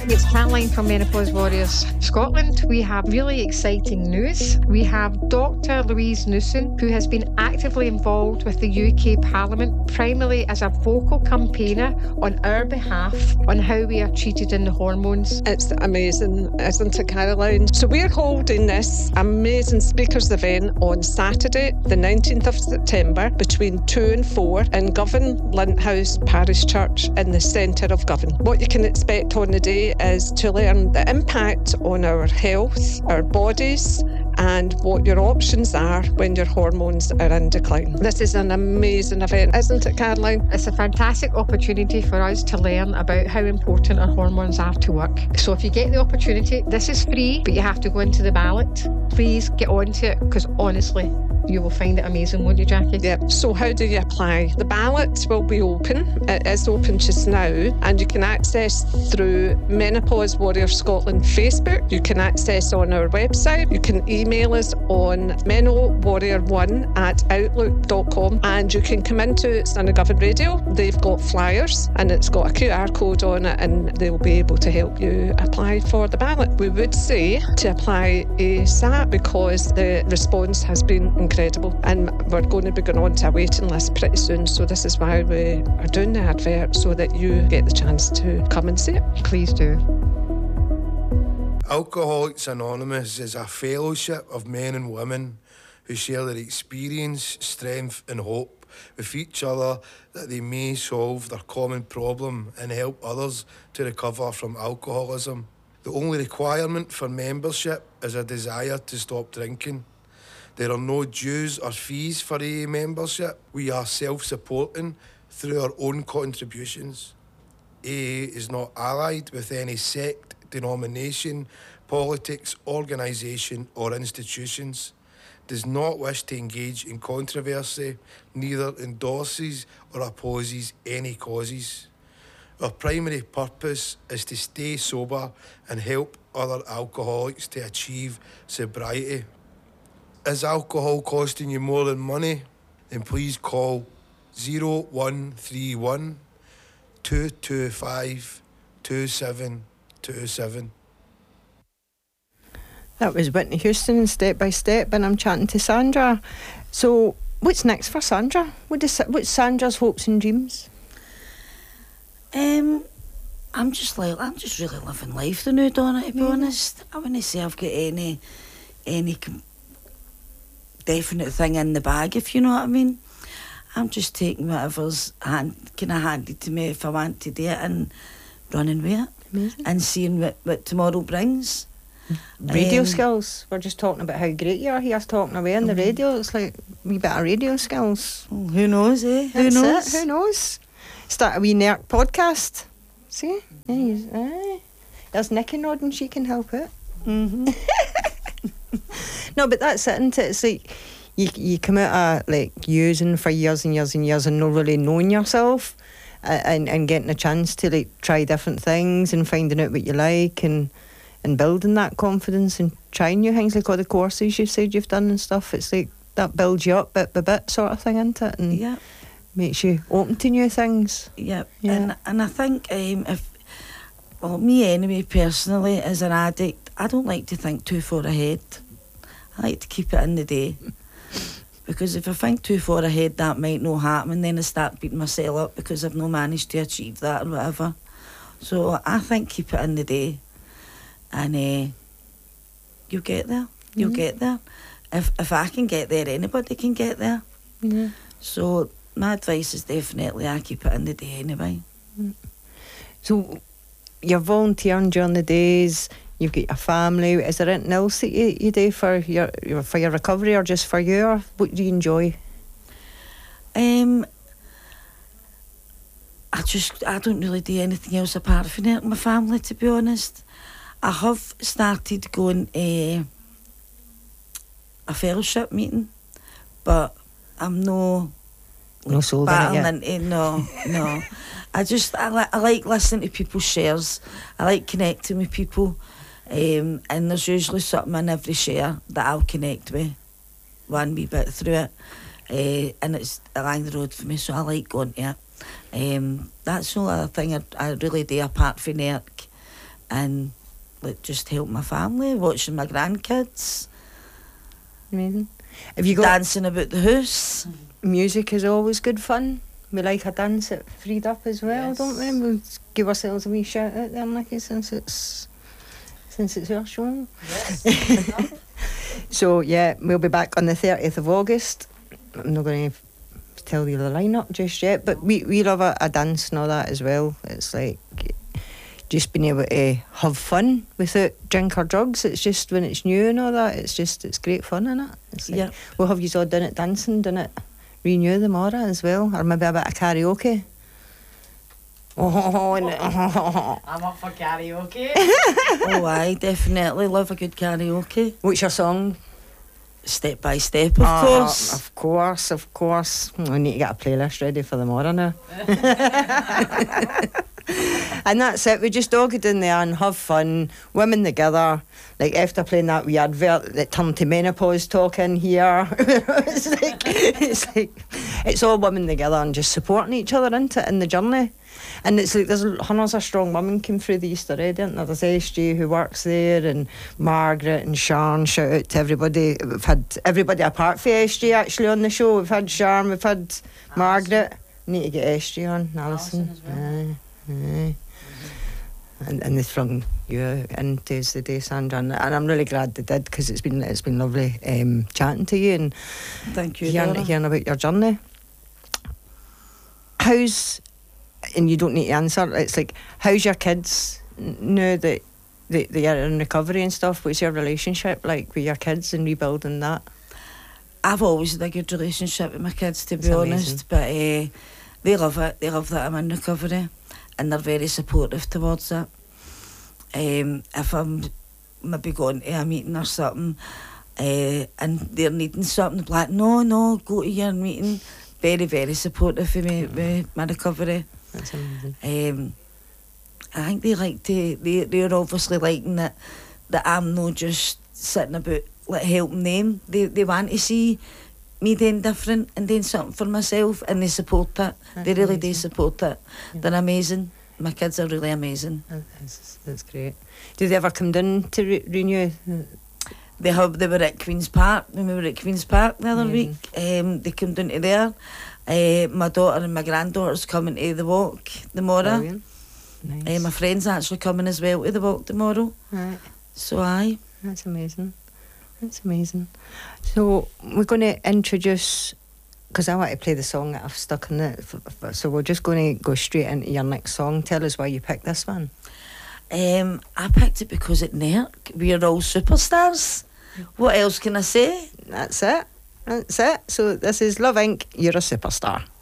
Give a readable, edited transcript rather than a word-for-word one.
It's Caroline from Menopause Warriors Scotland. We have really exciting news. We have Dr. Louise Newson, who has been actively involved with the UK Parliament, primarily as a vocal campaigner on our behalf on how we are treated in the hormones. It's amazing, isn't it, Caroline? So we're holding this amazing speakers event on Saturday, the 19th of September, between 2 and 4 in Govan, Linthouse Parish Church in the centre of Govan. What you can expect on the day is to learn the impact on our health, our bodies, and what your options are when your hormones are in decline. This is an amazing event, isn't it, Caroline? It's a fantastic opportunity for us to learn about how important our hormones are to work. So if you get the opportunity, this is free, but you have to go into the ballot. Please get onto it, because honestly, you will find it amazing, won't you, Jackie? Yep. So how do you apply? The ballot will be open. It is open just now, and you can access through Menopause Warriors Scotland Facebook. You can access on our website. You can email us on menowarrior1@outlook.com, and you can come into Son of Govan Radio. They've got flyers, and it's got a QR code on it, and they'll be able to help you apply for the ballot. We would say to apply ASAP because the response has been incredible, and we're going to be going on to a waiting list pretty soon. So this is why we are doing the advert, so that you get the chance to come and see it. Please do. Alcoholics Anonymous is a fellowship of men and women who share their experience, strength and hope with each other, that they may solve their common problem and help others to recover from alcoholism. The only requirement for membership is a desire to stop drinking. There are no dues or fees for AA membership. We are self-supporting through our own contributions. AA is not allied with any sect, denomination, politics, organisation or institutions. Does not wish to engage in controversy, neither endorses or opposes any causes. Our primary purpose is to stay sober and help other alcoholics to achieve sobriety. Is alcohol costing you more than money? Then please call 0131 225 2727. That was Whitney Houston, Step by Step, and I'm chatting to Sandra. So, what's next for Sandra? What's Sandra's hopes and dreams? I'm just really living life the new Donna, to be honest. I wouldn't say I've got any definite thing in the bag, if you know what I mean. I'm just taking whatever's kind of handed to me if I want to do it, and running with it. Amazing. And seeing what tomorrow brings. Radio skills. We're just talking about how great you are. He's talking away on the radio. It's like a wee bit of radio skills. Well, who knows, eh? Who knows? Start a wee NERC podcast. See? Yeah, there's Nikki nodding, she can help it. Mm-hmm. No, but that's it, isn't it? It's like you come out of like using for years and years and years and not really knowing yourself, and getting a chance to like try different things and finding out what you like, and building that confidence and trying new things, like all the courses you said you've done and stuff. It's like that builds you up bit by bit sort of thing, isn't it? And yeah, makes you open to new things. Yeah. And I think me anyway, personally, as an addict, I don't like to think too far ahead. I like to keep it in the day. Because if I think too far ahead, that might not happen, and then I start beating myself up because I've not managed to achieve that or whatever. So I think keep it in the day, and you'll get there. You'll get there. If I can get there, anybody can get there. Yeah. So my advice is definitely I keep it in the day anyway. So you're volunteering during the days. You've got your family. Is there anything else that you do for your recovery, or just for you? Or what do you enjoy? I don't really do anything else apart from helping my family, to be honest. I have started going a fellowship meeting, but I'm no sold in it yet. No. I like listening to people's shares. I like connecting with people. And there's usually something in every share that I'll connect with one wee bit through it, and it's along the road for me, so I like going to it. That's the only other thing I really do apart from NERC, and like just help my family, watching my grandkids. Amazing. Have you got dancing about the house? music is always good fun. We like a dance at Freed Up as well, Yes. don't we? We'll give ourselves a wee shout out there, Nicky, since it's your show. Yes. So yeah, we'll be back on the 30th of August. I'm not going to tell you the lineup just yet, but we love a dance and all that as well. It's like just being able to have fun without drink or drugs. It's just when it's new and all that, it's great fun, isn't it? It's like, Yeah. we'll have you all done it dancing, done it renew the Mora as well, or maybe a bit of karaoke. Oh, no. I'm up for karaoke. Oh, I definitely love a good karaoke. What's your song? Step by Step, of course. Of course. We need to get a playlist ready for the Mora now. And that's it. We just all get in there and have fun, women together. Like after playing that wee advert that turned to menopause talking here. It's all women together and just supporting each other in the journey. And it's like there's hundreds of strong women came through the Easter Egg, isn't there? There's SJ who works there, and Margaret and Sharon. Shout out to everybody. We've had everybody apart from SJ actually on the show. We've had Sharon, we've had Margaret. Need to get SJ on, Alison as well. Aye. And they flung you into the day, Sandra, and I'm really glad they did, because it's been lovely chatting to you and Thank you, hearing about your journey. And you don't need to answer, it's like, how's your kids now that they are in recovery and stuff? What's your relationship like with your kids and rebuilding that? I've always had a good relationship with my kids, to be That's honest, amazing. but they love it. They love that I'm in recovery, and they're very supportive towards it. If I'm maybe going to a meeting or something, and they're needing something, they're like, no, go to your meeting. Very, very supportive of me with my recovery. That's amazing. I think they like to. They're obviously liking that I'm not just sitting about like helping them. They want to see me doing different and doing something for myself, and they support it. That's They really do amazing. support it. Yeah. They're amazing. My kids are really amazing. That's great. Did they ever come down to renew? They were at Queen's Park when we were at Queen's Park the other Amazing. week. They came down to there. My daughter and my granddaughter's coming to the walk tomorrow. Brilliant. Nice. My friend's actually coming as well to the walk tomorrow. Right. So aye. That's amazing. So we're going to introduce, because I want to play the song that I've stuck in it. So we're just going to go straight into your next song. Tell us why you picked this one. I picked it because at NERC we are all superstars. What else can I say? That's it. So this is Love Inc. You're a Superstar.